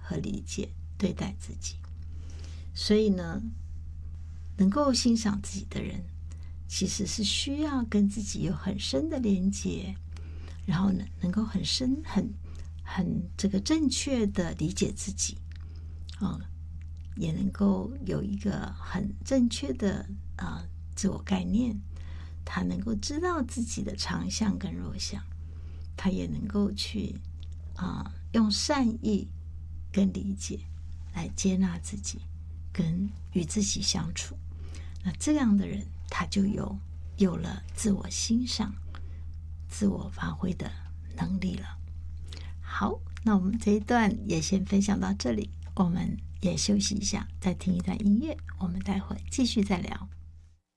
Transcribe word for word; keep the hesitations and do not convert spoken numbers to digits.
和理解对待自己。所以呢，能够欣赏自己的人，其实是需要跟自己有很深的连结，然后呢，能够很深、很、很这个正确的理解自己，啊、也能够有一个很正确的啊、呃、自我概念。他能够知道自己的长项跟弱项，他也能够去啊、呃、用善意跟理解来接纳自己，跟与自己相处。那这样的人，他就有有了自我欣赏、自我发挥的能力了。好，那我们这一段也先分享到这里，我们也休息一下，再听一段音乐，我们待会继续再聊。